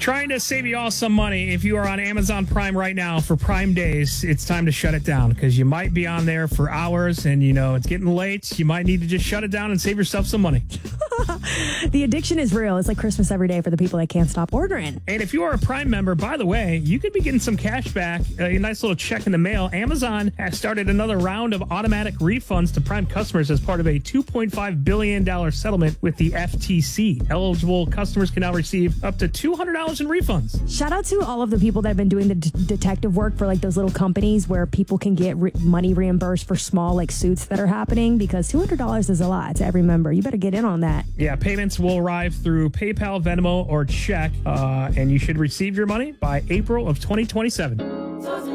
Trying to save you all some money. If you are on Amazon Prime right now for Prime Days, it's time to shut it down because you might be on there for hours and, it's getting late. You might need to just shut it down and save yourself some money. The addiction is real. It's like Christmas every day for the people that can't stop ordering. And if you are a Prime member, by the way, you could be getting some cash back, a nice little check in the mail. Amazon has started another round of automatic refunds to Prime customers as part of a $2.5 billion settlement with the FTC. Eligible customers can now receive up to $200 in refunds. Shout out to all of the people that have been doing the detective work for like those little companies where people can get money reimbursed for small like suits that are happening, because $200 is a lot to every member. You better get in on that. Yeah, payments will arrive through PayPal, Venmo, or check, and you should receive your money by April of 2027.